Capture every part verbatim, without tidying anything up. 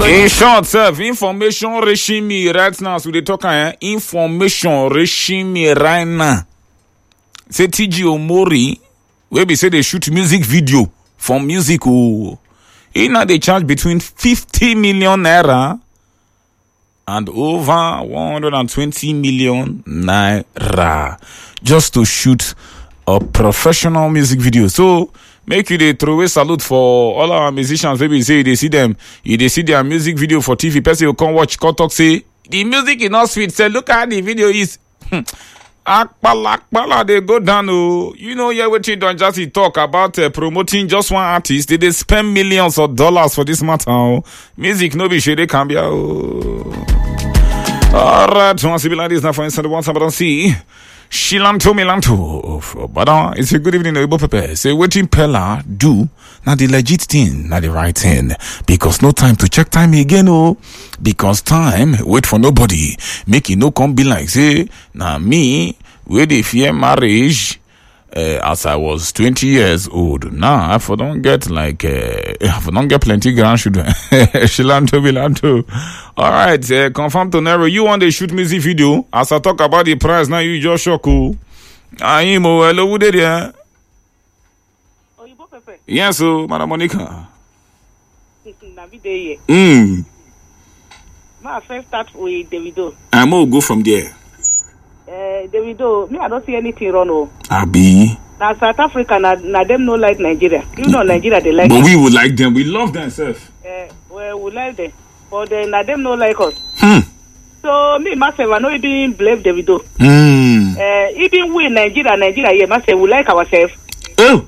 In short, self information reaching me right now. So they talk eh? Information reaching me right now. Say T G Omori, where we say they shoot music video for music. Oh, in now they charge between fifty million naira and over one hundred twenty million naira just to shoot a professional music video. So make you the throw away salute for all our musicians. Maybe say they see them, you they see their music video for T V. Person will come watch, come talk, say the music is not sweet. Say look how the video is. Akpala, akpala, they go down. Oh, you know, yeah, what you don't just talk about uh, promoting just one artist. They, they spend millions of dollars for this matter. Oh. Music, no be sure they can be. Oh. All right, once you be like this now for instance, once I don't see. Shilanto Milanto, but uh, it's a good evening, Obo Pepe. Say, what in Pella do? Now the legit thing, now the right thing. Because no time to check time again, oh. Because time, wait for nobody. Make it no come be like, say, now me, where they fear marriage, uh, as I was twenty years old. Now, if I don't get like, uh, if I don't get plenty grandchildren. Shilanto Milanto. All right, uh, confirm to Nero. You want to shoot music video? As I talk about the price, now you just shock. Oh, I'm hello, who did ya? Oh, you both Pepe? Yes, so, Madam Monica. Hmm. My first start with Davido. I'm gonna go from there. Uh, Davido, me, I don't see anything wrong. Oh. Abi. Now, South Africa, now, now them no like Nigeria. You know, Nigeria, they like But them. we would like them. We love themselves. Uh, well, we like them. But then, now them no like us. Hmm. So, me, myself, I know even blame Davido. Hmm. Uh, even we, Nigeria, Nigeria, yeah, myself, we like ourselves. Oh.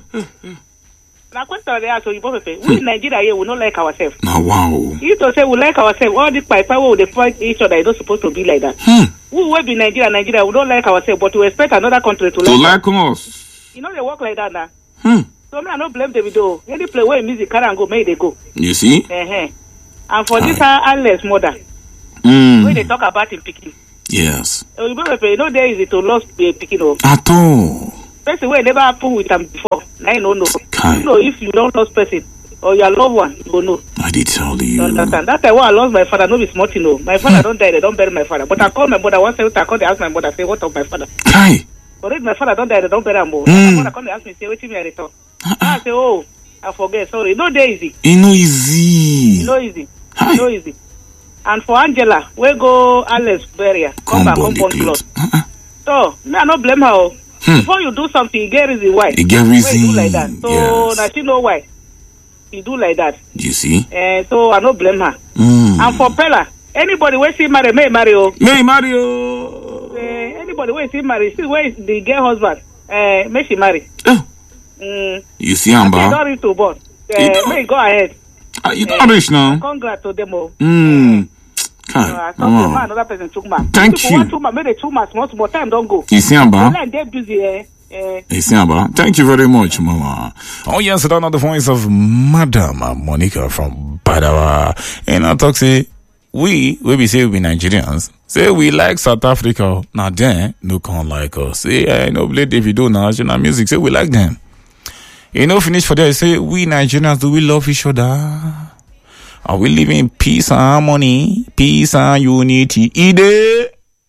Now, question they ask, so you both Pepe, we, Nigeria, yeah, we don't like ourselves. Now, wow. You to say we like ourselves, all these pipe, we they fight each other, it's not supposed to be like that. Hmm. We will be Nigeria, Nigeria, we don't like ourselves, but we expect another country to, To like like us. You know, they work like that now. Hmm. So, me, I don't blame Davido. Any play where music can go, may they go. You see? Uh-huh. And for this, uh, Alice mother, Hmm. when they talk about him picking, Yes. uh, you know, you know, there is it to lost uh, picking of. At all. Person where never happened with them before. Now you don't know. Kai. You know, if you don't lost person or your loved one, you will know. I did tell you. You understand? That's why I lost my father. No be smart, you know. My father don't die. They don't bury my father. But I call my mother once. I call. They ask my mother. Say, what of my father? Kai. Already my father don't die. They don't bury him. Mm. My mother come. They ask me. Say, wait me. I return. I say, oh, I forget. Sorry. No day easy. It no easy. No easy. Hi. No easy. And for Angela, we go Alice bury her. Come back. Come born clothes. Uh-uh. So me I no blame her. Oh. Hmm. Before you do something, you get reason why. You get Why reason. you do like that. So Yes. now she know why. You do like that. You see? And so I no blame her. Mm. And for Pella, anybody where she marry, may marry. Oh. Hey, Mario. Uh, anybody where she marry, see where is the girl husband. Uh, may she marry. Oh. Mm. You see, They Amba? don't reach to born. Uh, You don't- may go ahead. Uh, you don't rich now. Congrats to them all. Hmm. Uh, I Kai. thought oh. Oh. another person took man. Thank People you. want to man, maybe two months, more, more time don't go. You see, Amba? Then they busy. Eh? Uh, You see, Amba? Thank you very much, Mama. Oh, yes, I don't know the voice of Madam Monica from Badawa. And I talk, say, we, we be say we be Nigerians, say we like South Africa. Now then, no can like us. Say, I know, play Davido now, national music, say we like them. You know, finish for there, say, we Nigerians, do we love each other? Are we living in peace and harmony? Peace and unity? Ide!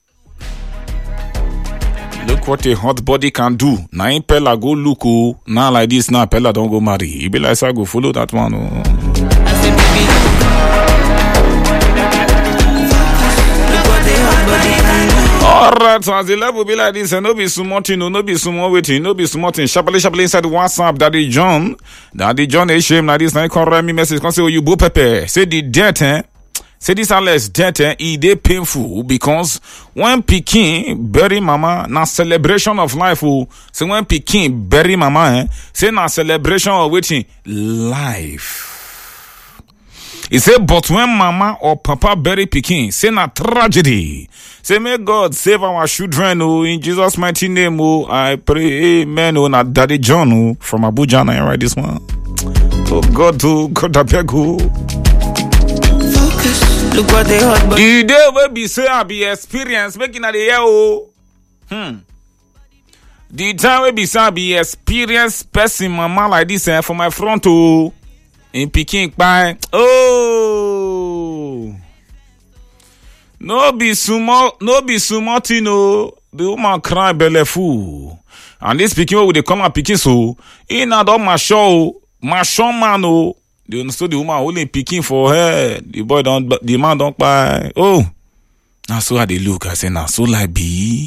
Look what a hot body can do. Now in Pella go look, oh. Now like this, now Pella don't go marry. He be like, so I go follow that one, oh. Alright, so as the level be like this, and no be small thing, no be small waiting, no be small thing. Sharply, sharply inside WhatsApp, Daddy John, Daddy John is shame. Now this night come write me message, come say, oh, you bo pepe. Say the death, eh? Say this unless death, eh? It dey painful because when Pikin bury mama, na celebration of life, oh. Say when Pikin bury mama, eh? Say na celebration of waiting life. He said, but when mama or papa bury Pikin, say na tragedy. Say, may God save our children, oh, in Jesus' mighty name, oh, I pray, amen, oh, na Daddy John, oh, from Abuja, and I write this one. Oh, God, oh, God, I beg, oh. Focus, look what they hot, but The day will be say, I be experience, making at the year, oh. Hmm. The time will be say, I be experience person, mama, like this, eh, for my front, oh. In Pikin, bye. Oh. No be small, no be small thing, no. The woman cry belle full. And this pikin wey dey come and pikin so, he na don mature o, mature man o. The so the woman holding pikin for her. The boy don, the man don kpai. Oh, na so I dey look. I say na so like be.